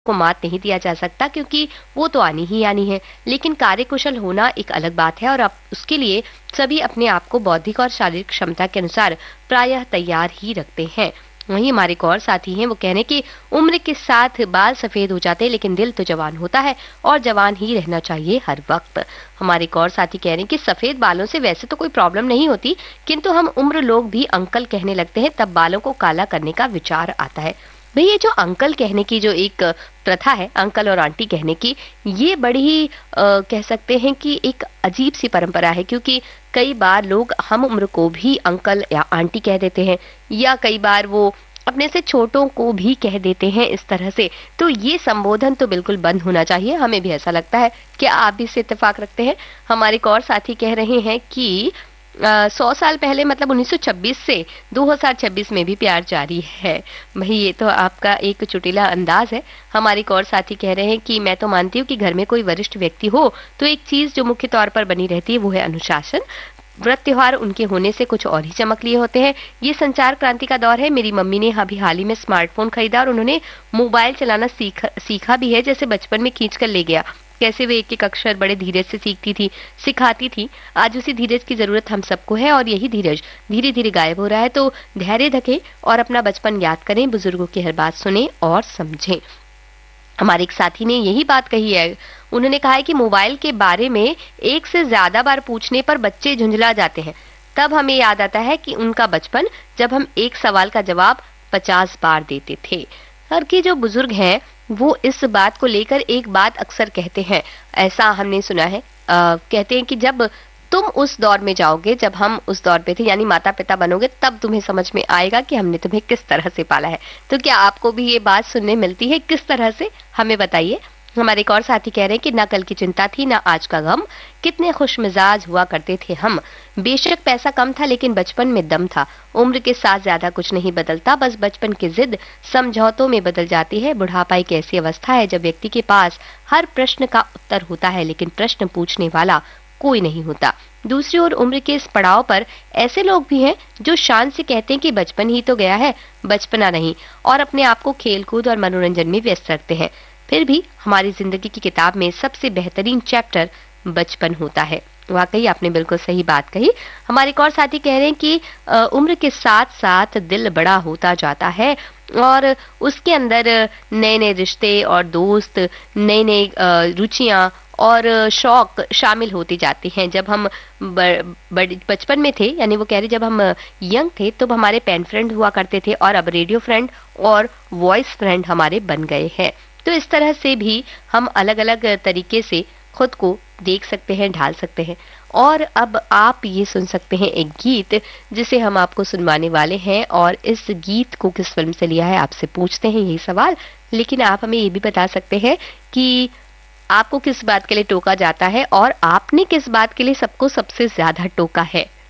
को मात नहीं दिया जा सकता, क्योंकि वो तो आनी ही आनी है। लेकिन कार्यकुशल होना एक अलग बात है और आप उसके लिए सभी अपने आप को बौद्धिक और शारीरिक क्षमता के अनुसार प्रायः तैयार ही रखते हैं। वहीं हमारे एक और साथी हैं, वो कह रहे हैं कि उम्र के साथ बाल सफेद हो जाते हैं लेकिन दिल तो जवान होता है और जवान ही रहना चाहिए हर वक्त। हमारे एक और साथी कह रहे हैं कि सफेद बालों से वैसे तो कोई प्रॉब्लम नहीं होती, किंतु हम उम्र लोग भी अंकल कहने लगते हैं, तब बालों को काला करने का विचार आता है। भाई ये जो अंकल कहने की जो एक प्रथा है, अंकल और आंटी कहने की, ये बड़ी ही कह सकते हैं कि एक अजीब सी परंपरा है, क्योंकि कई बार लोग हम उम्र को भी अंकल या आंटी कह देते हैं, या कई बार वो अपने से छोटों को भी कह देते हैं इस तरह से। तो ये संबोधन तो बिल्कुल बंद होना चाहिए, हमें भी ऐसा लगता है। कि आप भी इससे इत्तेफाक रखते हैं? हमारे एक और साथी कह रहे हैं कि 100 साल पहले मतलब 1926 से 2026 में भी प्यार जारी है। भाई ये तो आपका एक चुटीला अंदाज है। हमारे एक और साथी कह रहे हैं कि मैं तो मानती हूँ कि घर में कोई वरिष्ठ व्यक्ति हो तो एक चीज जो मुख्य तौर पर बनी रहती है वो है अनुशासन। व्रत त्योहार उनके होने से कुछ और ही चमक लिए होते हैं। ये संचार क्रांति का दौर है। मेरी मम्मी ने अभी हाल ही में स्मार्टफोन खरीदा और उन्होंने मोबाइल चलाना सीखा भी है, जैसे बचपन में खींच कर ले गया। कैसे वे एक एक अक्षर बड़े धीरज से सीखती थी, सिखाती थी। आज उसी धीरज की जरूरत हम सबको है और यही धीरज धीरे धीरे गायब हो रहा है। तो धैर्य रखें और अपना बचपन याद करें, बुजुर्गों की हर बात सुने और समझें। हमारे एक साथी ने यही बात कही है। उन्होंने कहा है कि मोबाइल के बारे में एक से ज्यादा बार पूछने पर बच्चे झुंझला जाते हैं। तब हमें याद आता है कि उनका बचपन, जब हम एक सवाल का जवाब 50 बार देते थे। घर के जो बुजुर्ग हैं वो इस बात को लेकर एक बात अक्सर कहते हैं, ऐसा हमने सुना है। कहते हैं कि जब तुम उस दौर में जाओगे जब हम उस दौर पे थे, यानी माता पिता बनोगे, तब तुम्हें समझ में आएगा कि हमने तुम्हें किस तरह से पाला है। तो क्या आपको भी ये बात सुनने मिलती है? किस तरह से, हमें बताइए। हमारे एक और साथी कह रहे हैं कि ना कल की चिंता थी ना आज का गम, कितने खुश मिजाज हुआ करते थे हम। बेशक पैसा कम था लेकिन बचपन में दम था। उम्र के साथ ज्यादा कुछ नहीं बदलता, बस बचपन की जिद समझौतों में बदल जाती है। बुढ़ापा एक ऐसी अवस्था है जब व्यक्ति के पास हर प्रश्न का उत्तर होता है लेकिन प्रश्न पूछने वाला कोई नहीं होता। दूसरी ओर उम्र के इस पड़ाव पर ऐसे लोग भी हैं जो शान से कहते हैं कि बचपन ही तो गया है, बचपना नहीं, और अपने आप को खेलकूद और मनोरंजन में व्यस्त रखते हैं। फिर भी हमारी जिंदगी की किताब में सबसे बेहतरीन चैप्टर बचपन होता है। वाकई आपने बिल्कुल सही बात कही। हमारे एक और साथी कह रहे हैं कि उम्र के साथ साथ दिल बड़ा होता जाता है और उसके अंदर नए नए रिश्ते और दोस्त, नई नई रुचियां और शौक शामिल होती जाती हैं। जब हम बचपन में थे, यानी वो कह रहे जब हम यंग थे तो हमारे पेन फ्रेंड हुआ करते थे और अब रेडियो फ्रेंड और वॉइस फ्रेंड हमारे बन गए हैं। तो इस तरह से भी हम अलग अलग तरीके से खुद को देख सकते हैं, ढाल सकते हैं। और अब आप ये सुन सकते हैं एक गीत जिसे हम आपको सुनवाने वाले हैं, और इस गीत को किस फिल्म से लिया है आपसे पूछते हैं यही सवाल। लेकिन आप हमें ये भी बता सकते हैं कि आपको किस बात के लिए टोका जाता है और आपने किस बात के लिए सबको सबसे ज्यादा टोका है।